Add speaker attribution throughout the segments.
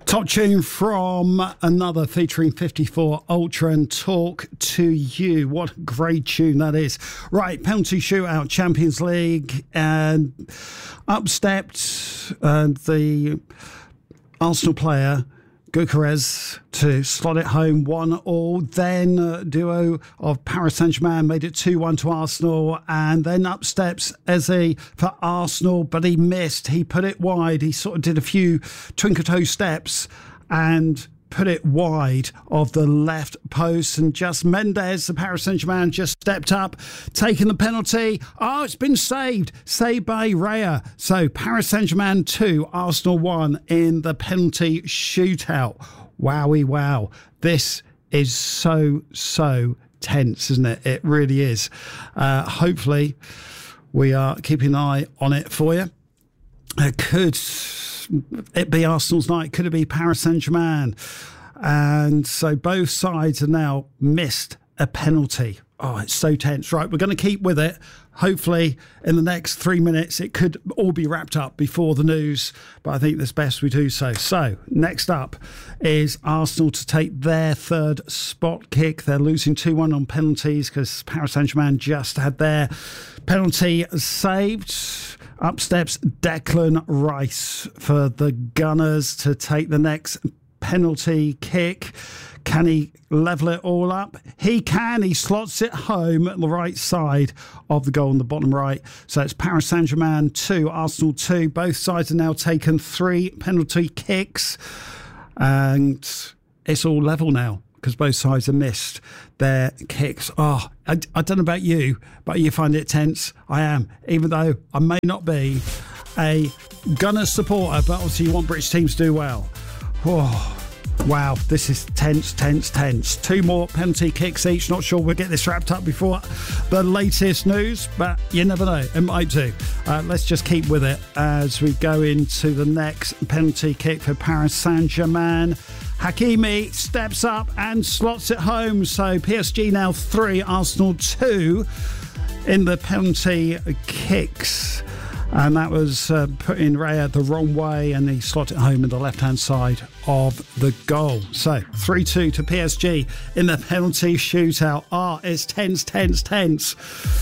Speaker 1: Top tune from another featuring 54 Ultra and Talk to You. What a great tune that is. Right, penalty shootout, Champions League, and up stepped the Arsenal player Gyökeres to slot it home 1-1. Then duo of Paris Saint-Germain made it 2-1 to Arsenal, and then up steps Eze for Arsenal, but he missed. He put it wide. He sort of did a few twinkle toe steps and put it wide of the left post, and just Mendes, the Paris Saint-Germain, just stepped up, taking the penalty. Oh, it's been saved by Raya. So Paris Saint-Germain 2, Arsenal 1 in the penalty shootout. Wowie wow. This is so tense, isn't it? It really is. Hopefully we are keeping an eye on it for you. Could it be Arsenal's night? Could it be Paris Saint-Germain? And so both sides have now missed a penalty. Oh, it's so tense. Right, we're going to keep with it. Hopefully in the next 3 minutes it could all be wrapped up before the news, but I think it's best we do so. So next up is Arsenal to take their third spot kick. They're losing 2-1 on penalties because Paris Saint-Germain just had their penalty saved. Up steps Declan Rice for the Gunners to take the next penalty kick. Can he level it all up? He can. He slots it home at the right side of the goal on the bottom right. So it's Paris Saint-Germain 2, Arsenal 2. Both sides have now taken 3 penalty kicks. And it's all level now because both sides have missed their kicks. Oh, I don't know about you, but you find it tense. I am, even though I may not be a Gunners supporter, but obviously you want British teams to do well. Oh, wow, this is tense. 2 more penalty kicks each. Not sure we'll get this wrapped up before the latest news, but you never know, it might do. Let's just keep with it as we go into the next penalty kick for Paris Saint-Germain. Hakimi steps up and slots it home. So PSG now 3, Arsenal 2 in the penalty kicks. And that was putting Raya the wrong way, and he slotted it home in the left-hand side of the goal. So 3-2 to PSG in the penalty shootout. It's tense.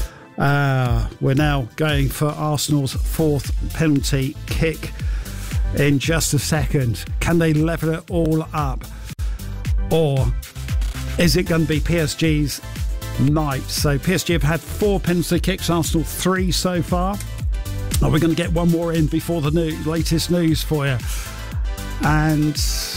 Speaker 1: We're now going for Arsenal's 4th penalty kick in just a second. Can they level it all up? Or is it going to be PSG's night? So PSG have had 4 penalty kicks, Arsenal 3 so far. We're going to get one more in before the latest news for you. And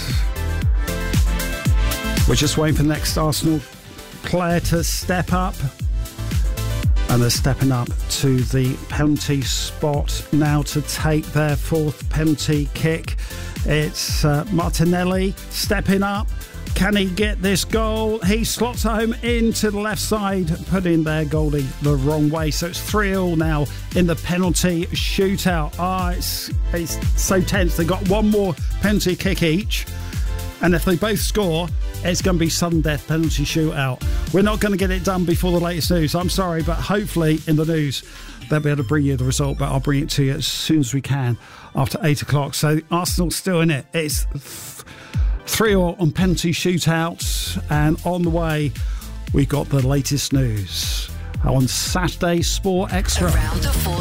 Speaker 1: we're just waiting for the next Arsenal player to step up. And they're stepping up to the penalty spot now to take their 4th penalty kick. It's Martinelli stepping up. Can he get this goal? He slots home into the left side, putting their goalie the wrong way. So it's 3-3 now in the penalty shootout. It's so tense. They've got one more penalty kick each. And if they both score, it's going to be sudden death penalty shootout. We're not going to get it done before the latest news. I'm sorry, but hopefully in the news they'll be able to bring you the result. But I'll bring it to you as soon as we can after 8 o'clock. So Arsenal's still in it. It's 3-3 on penalty shootouts, and on the way we've got the latest news on Saturday Sport Extra.
Speaker 2: Around the